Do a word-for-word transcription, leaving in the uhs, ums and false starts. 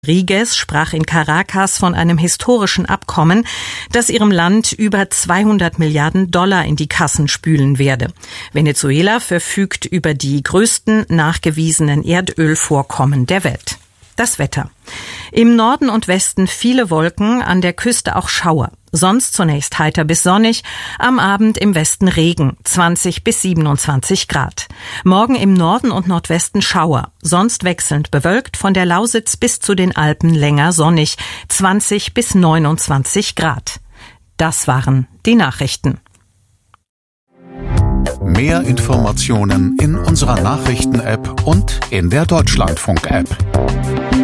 Rodriguez sprach in Caracas von einem historischen Abkommen, das ihrem Land über zweihundert Milliarden Dollar in die Kassen spülen werde. Venezuela verfügt über die größten nachgewiesenen Erdölvorkommen der Welt. Das Wetter. Im Norden und Westen viele Wolken, an der Küste auch Schauer. Sonst zunächst heiter bis sonnig, am Abend im Westen Regen, zwanzig bis siebenundzwanzig Grad. Morgen im Norden und Nordwesten Schauer, sonst wechselnd bewölkt, von der Lausitz bis zu den Alpen länger sonnig, zwanzig bis neunundzwanzig Grad. Das waren die Nachrichten. Mehr Informationen in unserer Nachrichten-App und in der Deutschlandfunk-App.